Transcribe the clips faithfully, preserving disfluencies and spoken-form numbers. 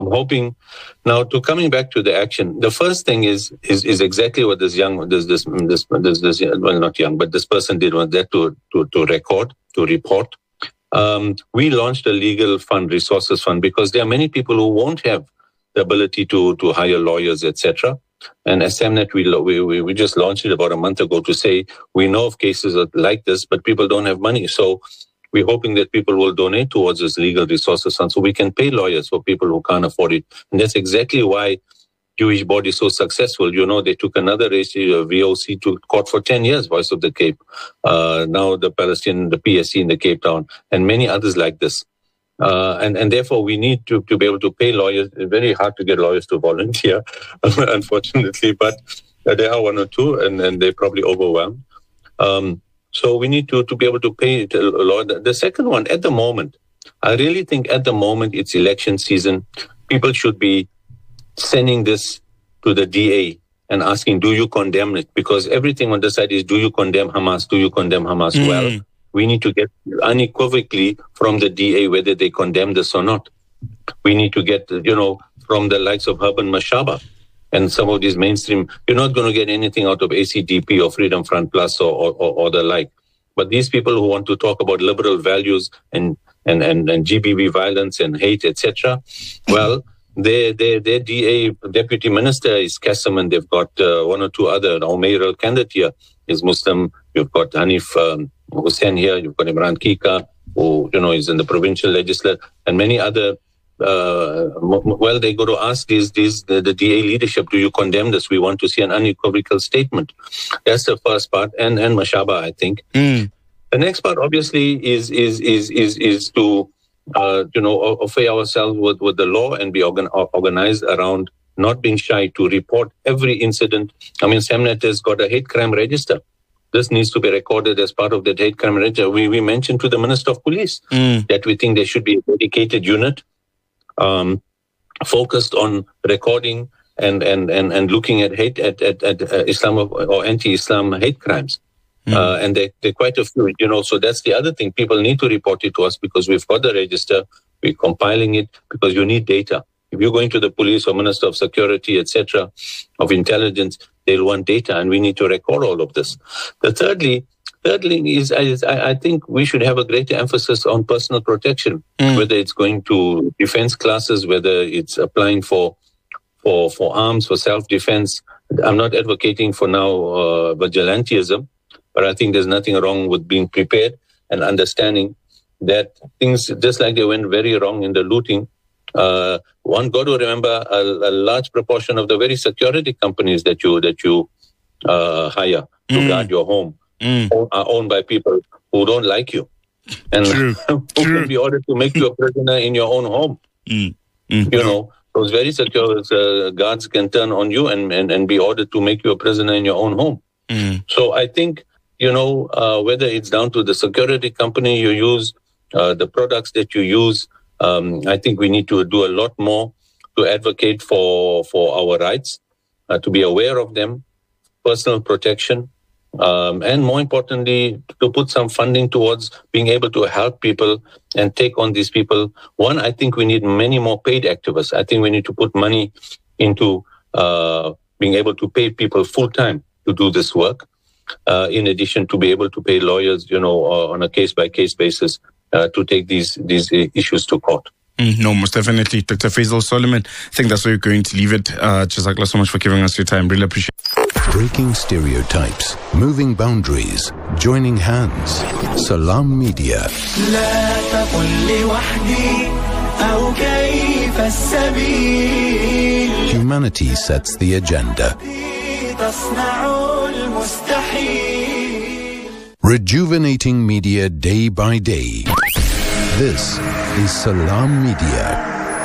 I'm hoping now to coming back to the action. The first thing is is is exactly what this young this this this this, this well not young but this person did was that to to to record to report. Um, we launched a legal fund, resources fund, because there are many people who won't have the ability to to hire lawyers, et cetera. And as SAMNet, we, we we just launched it about a month ago to say we know of cases like this, but people don't have money. So we're hoping that people will donate towards this legal resources fund so we can pay lawyers for people who can't afford it. And that's exactly why Jewish Board is so successful. You know, they took another race, uh, V O C, to court for ten years, Voice of the Cape. Uh, now the Palestinian, the P S C in the Cape Town, and many others like this. Uh, and, and therefore, we need to, to be able to pay lawyers. It's very hard to get lawyers to volunteer, unfortunately, but uh, there are one or two, and, and they're probably overwhelmed. Um, so we need to, to be able to pay a lawyer. The second one, at the moment, I really think at the moment it's election season. People should be sending this to the D A and asking, do you condemn it? Because everything on the side is, do you condemn Hamas? Do you condemn Hamas? Mm. Well, we need to get unequivocally from the D A whether they condemn this or not. We need to get, you know, from the likes of Herman Mashaba and some of these mainstream. You're not going to get anything out of A C D P or Freedom Front Plus or, or, or the like. But these people who want to talk about liberal values and and, and, and G B V violence and hate, et cetera, well, their, their, their D A deputy minister is Qasim, and they've got uh, one or two other. Umair al-Kandatia is Muslim. You've got Hanif um, Hussain here. You've got Imran Kika, who, you know, is in the provincial legislature, and many other. Uh, well, they go to ask these, these the, the D A leadership, do you condemn this? We want to see an unequivocal statement. That's the first part, and and Mashaba, I think. Mm. The next part, obviously, is is is is is to uh, you know offer ourselves with, with the law and be organ- organized around not being shy to report every incident. I mean, SAMNet has got a hate crime register. This needs to be recorded as part of that hate crime register. We we mentioned to the Minister of Police mm. that we think there should be a dedicated unit Um, focused on recording and, and, and, and looking at hate at, at, at uh, Islam or anti-Islam hate crimes. Mm. Uh, and they, they're quite a few, you know, so that's the other thing. People need to report it to us because we've got the register, we're compiling it because you need data. If you're going to the police or Minister of Security, et cetera, of intelligence, they'll want data, and we need to record all of this. The thirdly, Thirdly is, is I, I think we should have a greater emphasis on personal protection, mm. whether it's going to defense classes, whether it's applying for for for arms, for self-defense. I'm not advocating for now uh, vigilantism, but I think there's nothing wrong with being prepared and understanding that things, just like they went very wrong in the looting, uh, one got to remember a, a large proportion of the very security companies that you that you uh, hire to mm. guard your home Mm. are owned by people who don't like you and True. who True. can be ordered to make you a prisoner in your own home. Mm. Mm. You know, those very secure uh, guards can turn on you and, and, and be ordered to make you a prisoner in your own home. Mm. So I think, you know, uh, whether it's down to the security company you use, uh, the products that you use, um, I think we need to do a lot more to advocate for, for our rights, uh, to be aware of them, personal protection, Um, and more importantly, to put some funding towards being able to help people and take on these people. One, I think we need many more paid activists. I think we need to put money into uh, being able to pay people full-time to do this work, uh, in addition to be able to pay lawyers, you know, uh, on a case-by-case basis uh, to take these, these issues to court. Mm, no, most definitely. Doctor Faisal Solomon, I think that's where you're going to leave it. Uh, Jazakallah so much for giving us your time. Really appreciate it. Breaking stereotypes, moving boundaries, joining hands. Salam Media. Humanity sets the agenda. Rejuvenating media day by day. This is Salam Media.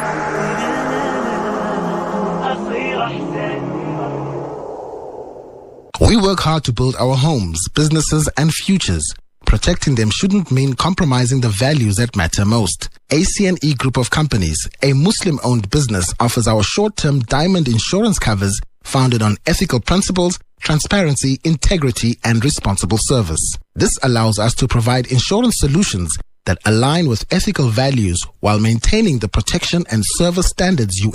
We work hard to build our homes, businesses, and futures. Protecting them shouldn't mean compromising the values that matter most. A C N E Group of Companies, a Muslim-owned business, offers our short-term diamond insurance covers founded on ethical principles, transparency, integrity, and responsible service. This allows us to provide insurance solutions that align with ethical values while maintaining the protection and service standards you